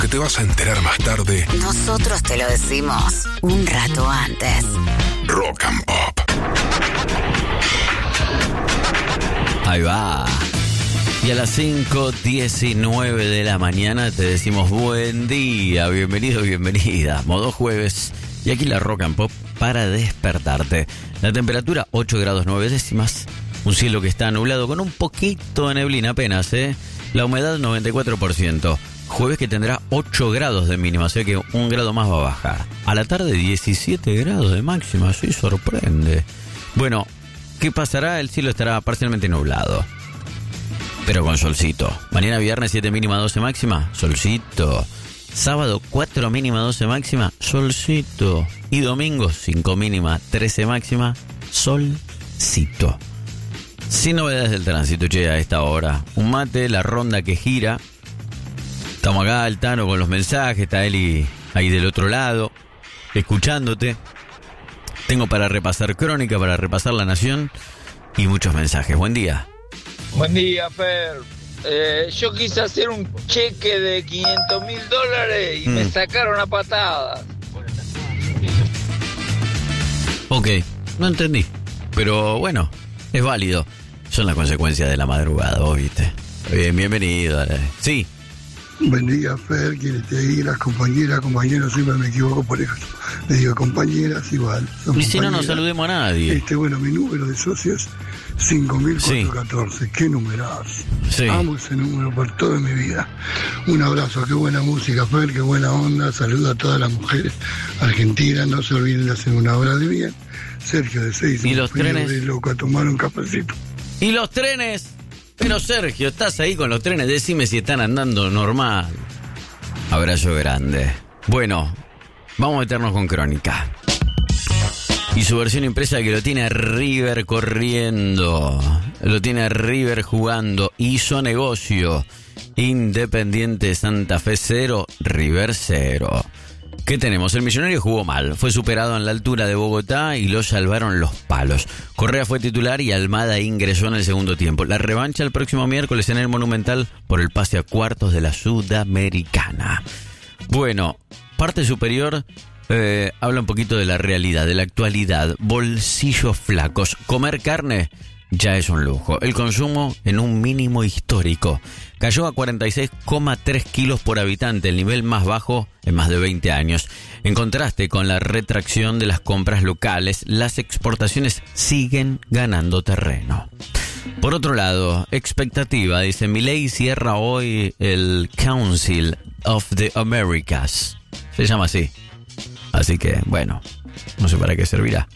te vas a enterar más tarde, nosotros te lo decimos un rato antes. Rock and Pop. Ahí va. Y a las 5:19 de la mañana te decimos buen día, bienvenido, bienvenida. Modo jueves. Y aquí la Rock and Pop para despertarte. La temperatura 8 grados 9 décimas. Un cielo que está nublado con un poquito de neblina apenas, La humedad 94%. Jueves que tendrá 8 grados de mínima, o sea que un grado más va a bajar. A la tarde 17 grados de máxima, sí sorprende. Bueno, ¿qué pasará? El cielo estará parcialmente nublado, pero con solcito. Mañana viernes 7 mínima, 12 máxima, solcito. Sábado 4 mínima, 12 máxima, solcito. Y domingo 5 mínima, 13 máxima, solcito. Sin novedades del tránsito, che, a esta hora. Un mate, la ronda que gira. Estamos acá, el Tano con los mensajes, está Eli ahí del otro lado, escuchándote. Tengo para repasar Crónica, para repasar La Nación y muchos mensajes. Buen día. Buen día, Fer. Yo quise hacer un cheque de $500,000 y me sacaron a patadas. Ok, no entendí, pero bueno, es válido. Son las consecuencias de la madrugada, vos viste. Bien, bienvenido. Sí. Buen día, Fer, quienes te digan las compañeras, compañeros, siempre me equivoco por eso. Le digo compañeras igual. Y si no nos saludemos a nadie. Bueno, mi número de socios, 5.414. Sí. Qué numerazo. Sí. Amo ese número por toda mi vida. Un abrazo, qué buena música, Fer, qué buena onda. Saludo a todas las mujeres argentinas. No se olviden de hacer una hora de bien. Sergio de 6. ¿Y los trenes? De loco a tomar un cafecito. ¿Y los trenes? Pero Sergio, estás ahí con los trenes, decime si están andando normal. Abrazo grande. Bueno, vamos a meternos con Crónica. Y su versión impresa que lo tiene a River corriendo, lo tiene a River jugando, hizo negocio. Independiente Santa Fe 0, River 0. ¿Qué tenemos? El Millonario jugó mal, fue superado en la altura de Bogotá y lo salvaron los palos. Correa fue titular y Almada ingresó en el segundo tiempo. La revancha el próximo miércoles en el Monumental por el pase a cuartos de la Sudamericana. Bueno, parte superior habla un poquito de la realidad, de la actualidad. Bolsillos flacos. Comer carne ya es un lujo. El consumo en un mínimo histórico. Cayó a 46,3 kilos por habitante, el nivel más bajo en más de 20 años. En contraste con la retracción de las compras locales, las exportaciones siguen ganando terreno. Por otro lado, expectativa, dice, Milei cierra hoy el Council of the Americas. Se llama así. Así que, bueno, no sé para qué servirá.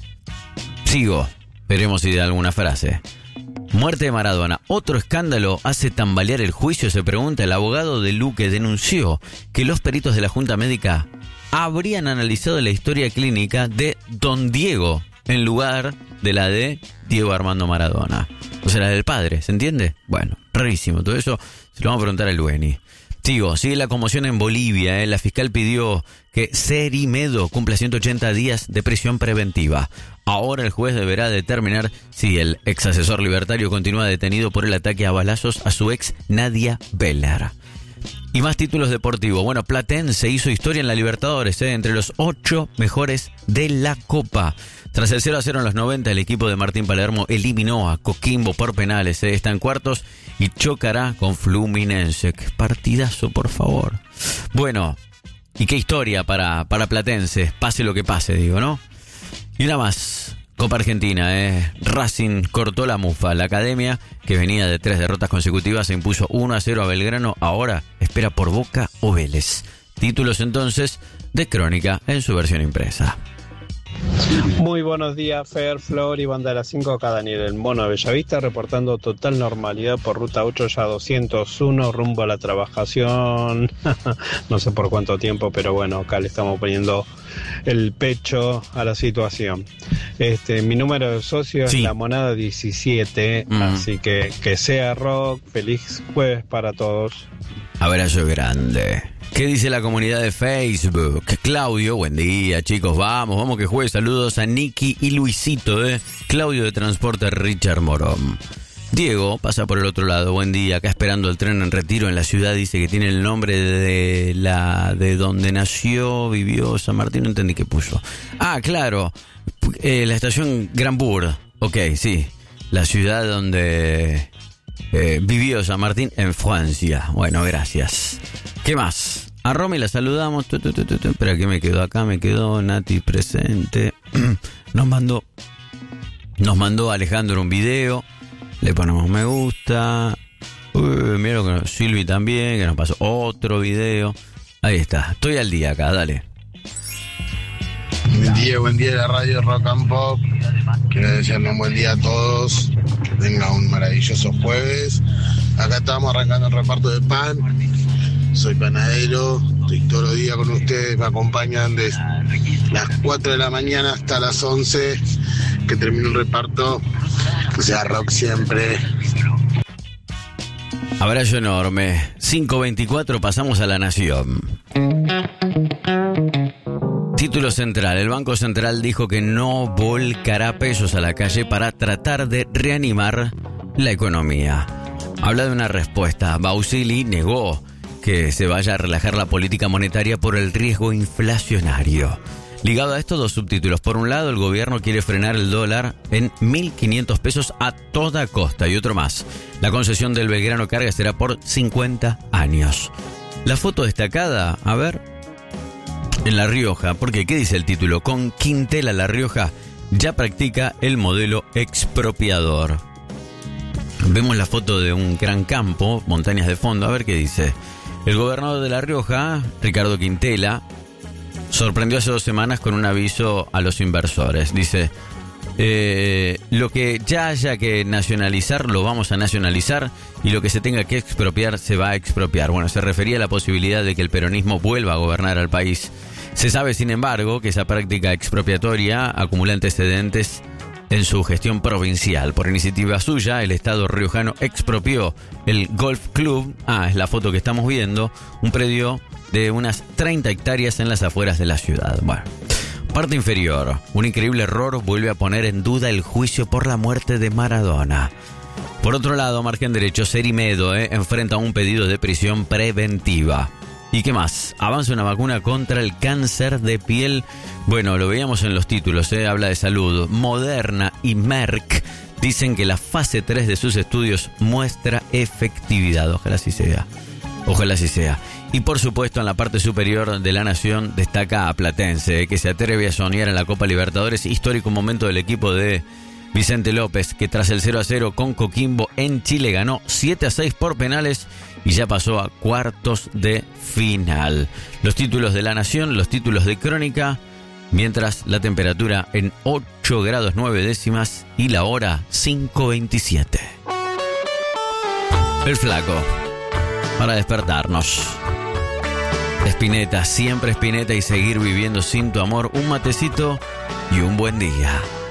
Sigo, veremos si de alguna frase. Muerte de Maradona. Otro escándalo hace tambalear el juicio, se pregunta. El abogado de Luque denunció que los peritos de la Junta Médica habrían analizado la historia clínica de Don Diego en lugar de la de Diego Armando Maradona. O sea, la del padre, ¿se entiende? Bueno, rarísimo. Todo eso se lo vamos a preguntar al Lueni. Sigue la conmoción en Bolivia. La fiscal pidió que Cerimedo cumpla 180 días de prisión preventiva. Ahora el juez deberá determinar si el ex asesor libertario continúa detenido por el ataque a balazos a su ex Nadia Beller. Y más títulos deportivos. Bueno, Platense hizo historia en la Libertadores, entre los 8 mejores de la Copa. Tras el 0-0 en los 90, el equipo de Martín Palermo eliminó a Coquimbo por penales. Está en cuartos y chocará con Fluminense. ¡Qué partidazo, por favor! Bueno, y qué historia para Platense. Pase lo que pase, digo, ¿no? Y una más. Copa Argentina, Racing cortó la mufa. La academia, que venía de 3 derrotas consecutivas, se impuso 1-0 a Belgrano. Ahora espera por Boca o Vélez. Títulos entonces de Crónica en su versión impresa. Muy buenos días, Fer, Flor y Banda de las 5, acá Daniel El Mono de Bellavista, reportando total normalidad por ruta 8 ya 201, rumbo a la trabajación. No sé por cuánto tiempo, pero bueno, acá le estamos poniendo el pecho a la situación. Mi número de socio es la monada 17, así que sea rock, feliz jueves para todos. Abrazo grande. ¿Qué dice la comunidad de Facebook? Claudio, buen día, chicos, vamos que juegue. Saludos a Nicky y Luisito, Claudio de Transporte Richard Morón. Diego pasa por el otro lado. Buen día, acá esperando el tren en Retiro en la ciudad. Dice que tiene el nombre de donde nació, vivió San Martín. No entendí qué puso. Ah, claro. La estación Granbourg. Ok, sí. La ciudad donde vivió San Martín en Francia. Bueno, gracias. ¿Qué más? A Romy la saludamos. Espera, ¿qué me quedó acá? Me quedó Nati presente. Nos mandó Alejandro un video. Le ponemos me gusta. Mira lo que Silvi también, que nos pasó otro video. Ahí está, estoy al día acá, dale. Buen día de la radio Rock and Pop. Quiero desearle un buen día a todos. Que tengan un maravilloso jueves. Acá estamos arrancando el reparto de pan. Soy panadero, estoy todos los días con ustedes. Me acompañan desde las 4 de la mañana hasta las 11 que termino el reparto. Que sea rock siempre. Abrazo enorme. 5:24, pasamos a La Nación. Título central. El Banco Central dijo que no volcará pesos a la calle para tratar de reanimar la economía. Habla de una respuesta. Bausili negó que se vaya a relajar la política monetaria por el riesgo inflacionario. Ligado a esto, dos subtítulos. Por un lado, el gobierno quiere frenar el dólar en 1.500 pesos a toda costa. Y otro más. La concesión del Belgrano Carga será por 50 años. La foto destacada, a ver, en La Rioja. Porque, ¿qué dice el título? Con Quintela La Rioja ya practica el modelo expropiador. Vemos la foto de un gran campo, montañas de fondo. A ver qué dice. El gobernador de La Rioja, Ricardo Quintela, sorprendió hace 2 semanas con un aviso a los inversores. Dice, lo que ya haya que nacionalizar, lo vamos a nacionalizar, y lo que se tenga que expropiar, se va a expropiar. Bueno, se refería a la posibilidad de que el peronismo vuelva a gobernar al país. Se sabe, sin embargo, que esa práctica expropiatoria acumula antecedentes en su gestión provincial. Por iniciativa suya, el Estado riojano expropió el Golf Club, es la foto que estamos viendo, un predio de unas 30 hectáreas en las afueras de la ciudad. Bueno, parte inferior. Un increíble error vuelve a poner en duda el juicio por la muerte de Maradona. Por otro lado, margen derecho, Serimedo enfrenta un pedido de prisión preventiva. ¿Y qué más? Avanza una vacuna contra el cáncer de piel. Bueno, lo veíamos en los títulos, habla de salud. Moderna y Merck dicen que la fase 3 de sus estudios muestra efectividad. Ojalá así sea. Ojalá así sea. Y por supuesto, en la parte superior de La Nación destaca a Platense, que se atreve a soñar en la Copa Libertadores. Histórico momento del equipo de Vicente López, que tras el 0-0 con Coquimbo en Chile ganó 7-6 por penales y ya pasó a cuartos de final. Los títulos de La Nación, los títulos de Crónica, mientras la temperatura en 8 grados 9 décimas y la hora 5:27. El Flaco, para despertarnos. Spinetta, siempre Spinetta y seguir viviendo sin tu amor. Un matecito y un buen día.